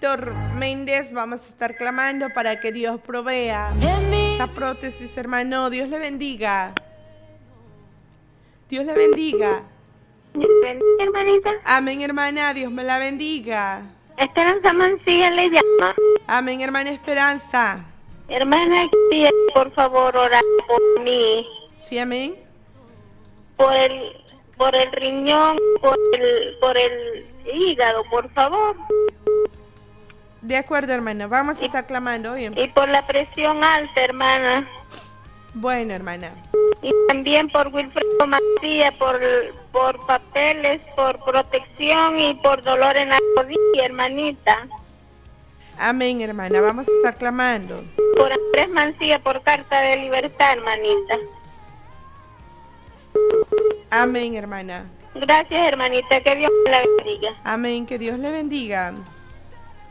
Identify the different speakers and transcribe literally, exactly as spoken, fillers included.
Speaker 1: Víctor Méndez, vamos a estar clamando para que Dios provea esa prótesis, hermano. Dios le bendiga. Dios le bendiga.
Speaker 2: Dios bendiga, hermanita.
Speaker 1: Amén, hermana. Dios me la bendiga.
Speaker 2: Esperanza Mancilla le llama.
Speaker 1: Amén, hermana Esperanza.
Speaker 2: Hermana, quería, por favor, orar por mí.
Speaker 1: Sí, amén.
Speaker 2: Por el, por el riñón, por el, por el hígado, por favor.
Speaker 1: De acuerdo, hermana. Vamos a estar clamando hoy.
Speaker 2: Y por la presión alta, hermana.
Speaker 1: Bueno, hermana.
Speaker 2: Y también por Wilfredo Mancilla, por, por papeles, por protección y por dolor en la rodilla, hermanita.
Speaker 1: Amén, hermana. Vamos a estar clamando.
Speaker 2: Por Andrés Mancilla, por carta de libertad, hermanita.
Speaker 1: Amén, hermana.
Speaker 2: Gracias, hermanita. Que Dios me la bendiga.
Speaker 1: Amén. Que Dios le bendiga.